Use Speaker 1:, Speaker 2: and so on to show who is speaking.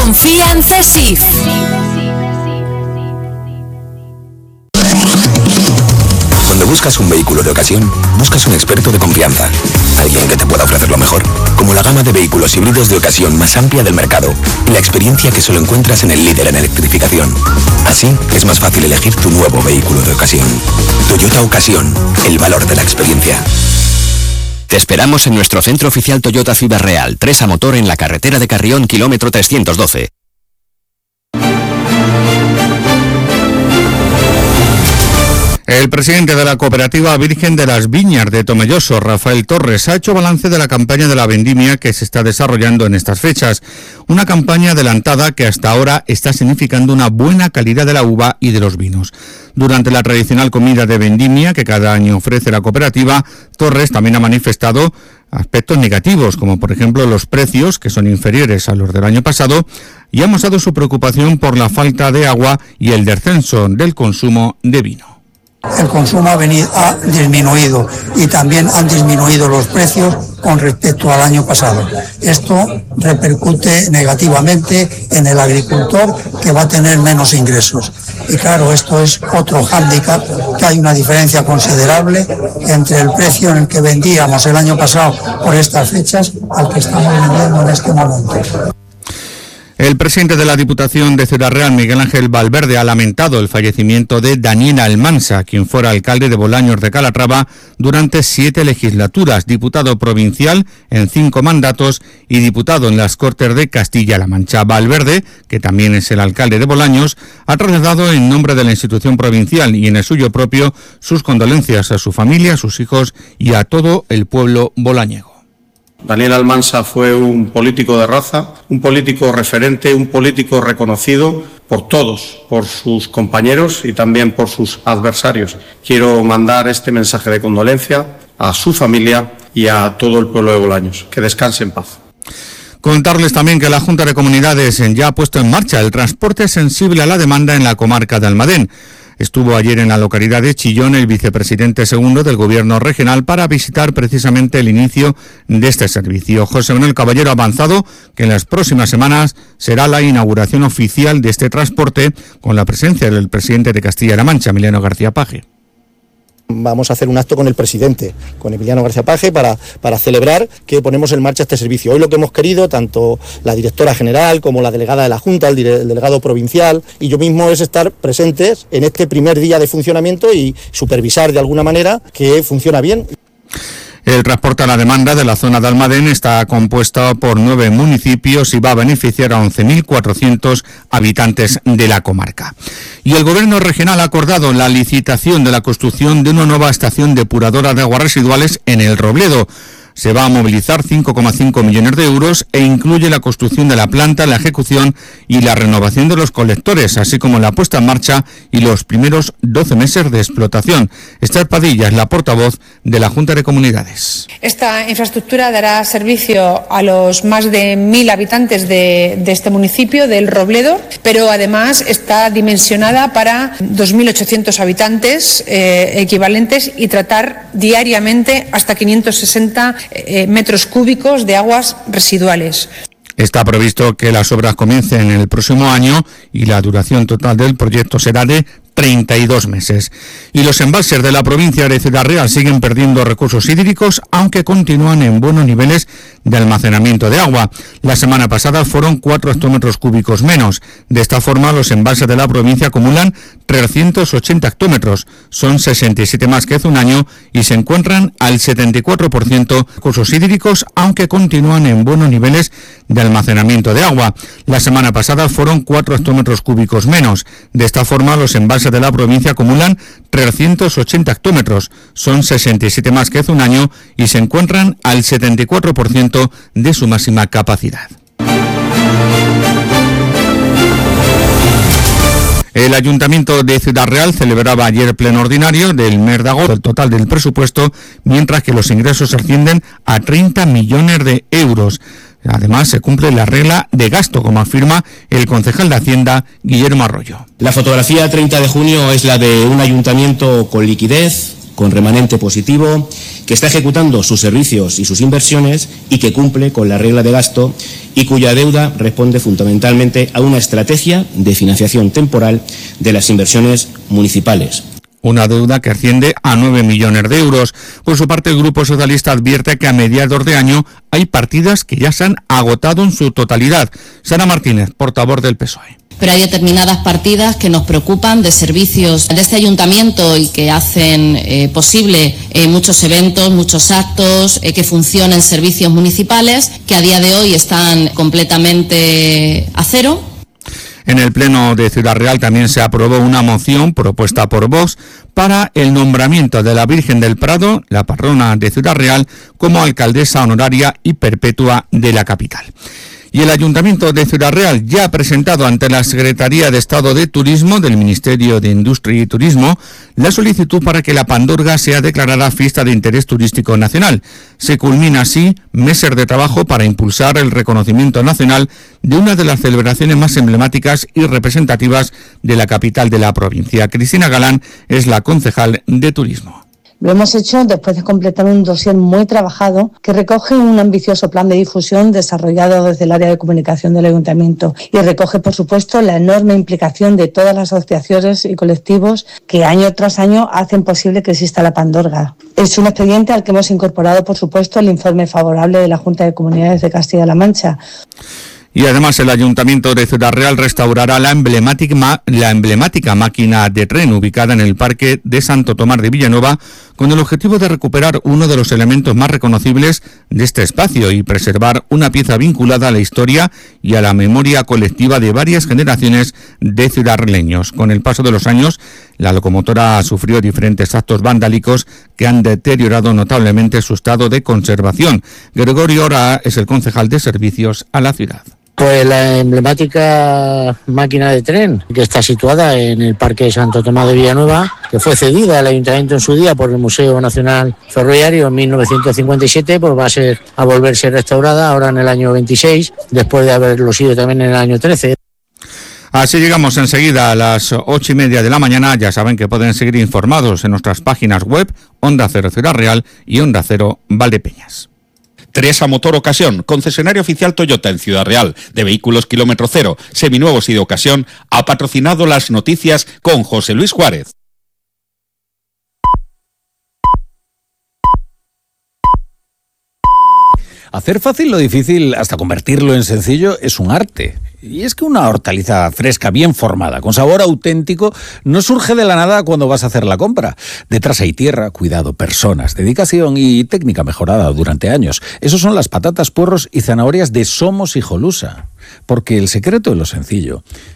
Speaker 1: Confía en CESIF.
Speaker 2: Cuando buscas un vehículo de ocasión, buscas un experto de confianza. Alguien que te pueda ofrecer lo mejor, como la gama de vehículos híbridos de ocasión más amplia del mercado y la experiencia que solo encuentras en el líder en electrificación. Así es más fácil elegir tu nuevo vehículo de ocasión. Toyota Ocasión, el valor de la experiencia.
Speaker 3: Te esperamos en nuestro centro oficial Toyota Ciudad Real, 3 a motor en la carretera de Carrión, kilómetro 312.
Speaker 4: El presidente de la cooperativa Virgen de las Viñas de Tomelloso, Rafael Torres, ha hecho balance de la campaña de la vendimia que se está desarrollando en estas fechas. Una campaña adelantada que hasta ahora está significando una buena calidad de la uva y de los vinos. Durante la tradicional comida de vendimia que cada año ofrece la cooperativa, Torres también ha manifestado aspectos negativos, como por ejemplo los precios, que son inferiores a los del año pasado, y ha mostrado su preocupación por la falta de agua y el descenso del consumo de vino.
Speaker 5: El consumo ha disminuido y también han disminuido los precios con respecto al año pasado. Esto repercute negativamente en el agricultor, que va a tener menos ingresos. Y claro, esto es otro hándicap, que hay una diferencia considerable entre el precio en el que vendíamos el año pasado por estas fechas al que estamos vendiendo en este momento.
Speaker 4: El presidente de la Diputación de Ciudad Real, Miguel Ángel Valverde, ha lamentado el fallecimiento de Daniel Almansa, quien fuera alcalde de Bolaños de Calatrava durante 7 legislaturas, diputado provincial en 5 mandatos y diputado en las Cortes de Castilla-La Mancha. Valverde, que también es el alcalde de Bolaños, ha trasladado en nombre de la institución provincial y en el suyo propio sus condolencias a su familia, a sus hijos y a todo el pueblo bolañego.
Speaker 6: Daniel Almansa fue un político de raza, un político referente, un político reconocido por todos, por sus compañeros y también por sus adversarios. Quiero mandar este mensaje de condolencia a su familia y a todo el pueblo de Bolaños. Que descanse en paz.
Speaker 4: Contarles también que la Junta de Comunidades ya ha puesto en marcha el transporte sensible a la demanda en la comarca de Almadén. Estuvo ayer en la localidad de Chillón el vicepresidente segundo del Gobierno regional para visitar precisamente el inicio de este servicio. José Manuel Caballero ha avanzado que en las próximas semanas será la inauguración oficial de este transporte con la presencia del presidente de Castilla-La Mancha, Emiliano García Paje.
Speaker 7: Vamos a hacer un acto con el presidente, con Emiliano García Paje, para celebrar que ponemos en marcha este servicio. Hoy lo que hemos querido, tanto la directora general como la delegada de la Junta, el delegado provincial y yo mismo, es estar presentes en este primer día de funcionamiento y supervisar de alguna manera que funciona bien.
Speaker 4: El transporte a la demanda de la zona de Almadén está compuesto por 9 municipios y va a beneficiar a 11.400 habitantes de la comarca. Y el Gobierno regional ha acordado la licitación de la construcción de una nueva estación depuradora de aguas residuales en El Robledo. Se va a movilizar 5,5 millones de euros e incluye la construcción de la planta, la ejecución y la renovación de los colectores, así como la puesta en marcha y los primeros 12 meses de explotación. Esther Padilla es la portavoz de la Junta de Comunidades.
Speaker 8: Esta infraestructura dará servicio a los más de 1.000 habitantes de este municipio, del Robledo, pero además está dimensionada para 2.800 habitantes equivalentes y tratar diariamente hasta 560 metros cúbicos de aguas residuales.
Speaker 4: Está previsto que las obras comiencen el próximo año y la duración total del proyecto será de 32 meses. Y los embalses de la provincia de Ciudad Real siguen perdiendo recursos hídricos, aunque continúan en buenos niveles de almacenamiento de agua. La semana pasada fueron 4 hectómetros cúbicos menos. De esta forma, los embalses de la provincia acumulan 380 hectómetros. Son 67 más que hace un año y se encuentran al 74% de recursos hídricos, aunque continúan en buenos niveles de almacenamiento de agua. La semana pasada fueron 4 hectómetros cúbicos menos. De esta forma, los embalses de la provincia acumulan 380 hectómetros. Son 67 más que hace un año y se encuentran al 74% de su máxima capacidad. El Ayuntamiento de Ciudad Real celebraba ayer pleno ordinario del mes de agosto el total del presupuesto, mientras que los ingresos ascienden a 30 millones de euros. Además, se cumple la regla de gasto, como afirma el concejal de Hacienda, Guillermo Arroyo.
Speaker 9: La fotografía 30 de junio es la de un ayuntamiento con liquidez,
Speaker 1: con remanente positivo, que está ejecutando sus servicios y sus inversiones y que cumple con la regla de gasto y cuya deuda responde fundamentalmente a una estrategia de financiación temporal de las inversiones municipales.
Speaker 4: Una deuda que asciende a 9 millones de euros. Por su parte, el Grupo Socialista advierte que a mediados de año hay partidas que ya se han agotado en su totalidad. Sara Martínez, portavoz del PSOE.
Speaker 9: Pero hay determinadas partidas que nos preocupan de servicios de este ayuntamiento y que hacen posible muchos eventos, muchos actos, que funcionen servicios municipales, que a día de hoy están completamente a cero.
Speaker 4: En el Pleno de Ciudad Real también se aprobó una moción propuesta por Vox para el nombramiento de la Virgen del Prado, la patrona de Ciudad Real, como alcaldesa honoraria y perpetua de la capital. Y el Ayuntamiento de Ciudad Real ya ha presentado ante la Secretaría de Estado de Turismo del Ministerio de Industria y Turismo la solicitud para que la Pandorga sea declarada fiesta de interés turístico nacional. Se culmina así meses de trabajo para impulsar el reconocimiento nacional de una de las celebraciones más emblemáticas y representativas de la capital de la provincia. Cristina Galán es la concejal de Turismo.
Speaker 10: Lo hemos hecho después de completar un dossier muy trabajado que recoge un ambicioso plan de difusión desarrollado desde el área de comunicación del Ayuntamiento y recoge, por supuesto, la enorme implicación de todas las asociaciones y colectivos que año tras año hacen posible que exista la Pandorga. Es un expediente al que hemos incorporado, por supuesto, el informe favorable de la Junta de Comunidades de Castilla-La Mancha.
Speaker 4: Y además el Ayuntamiento de Ciudad Real restaurará la emblemática máquina de tren ubicada en el Parque de Santo Tomás de Villanueva con el objetivo de recuperar uno de los elementos más reconocibles de este espacio y preservar una pieza vinculada a la historia y a la memoria colectiva de varias generaciones de ciudadraleños. Con el paso de los años, la locomotora sufrió diferentes actos vandálicos que han deteriorado notablemente su estado de conservación. Gregorio Ora es el concejal de servicios a la ciudad.
Speaker 11: Pues la emblemática máquina de tren que está situada en el Parque de Santo Tomás de Villanueva, que fue cedida al Ayuntamiento en su día por el Museo Nacional Ferroviario en 1957, pues va a volverse restaurada ahora en el año 26, después de haberlo sido también en el año 13.
Speaker 4: Así llegamos enseguida a las 8:30 de la mañana. Ya saben que pueden seguir informados en nuestras páginas web Onda Cero Ciudad Real y Onda Cero Valdepeñas.
Speaker 12: Teresa Motor Ocasión, concesionario oficial Toyota en Ciudad Real, de vehículos kilómetro cero, seminuevos y de ocasión, ha patrocinado las noticias con José Luis Juárez.
Speaker 13: Hacer fácil lo difícil, hasta convertirlo en sencillo, es un arte. Y es que una hortaliza fresca, bien formada, con sabor auténtico, no surge de la nada cuando vas a hacer la compra. Detrás hay tierra, cuidado, personas, dedicación y técnica mejorada durante años. Esos son las patatas, puerros y zanahorias de Somos Hijolusa. Porque el secreto de lo sencillo